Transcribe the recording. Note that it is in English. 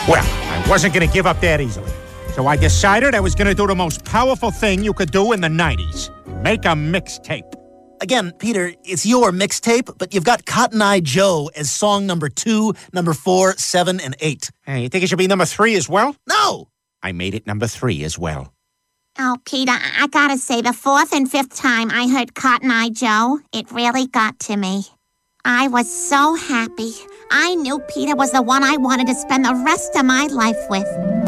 Well, I wasn't going to give up that easily. So I decided I was going to do the most powerful thing you could do in the 90s. Make a mixtape. Again, Peter, it's your mixtape, but you've got Cotton Eye Joe as song number 2, number 4, 7, and 8. Hey, you think it should be number 3 as well? No! I made it number 3 as well. Oh, Peter, I gotta say, the 4th and 5th time I heard Cotton Eye Joe, it really got to me. I was so happy. I knew Peter was the one I wanted to spend the rest of my life with.